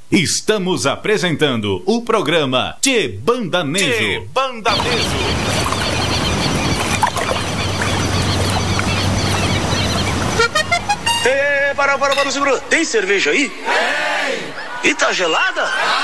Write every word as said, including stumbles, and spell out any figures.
Estamos apresentando o programa Tchê Bandanejo. Tchê Bandanejo. Ei, para, para, para, segura. Tem cerveja aí? Tem. E tá gelada?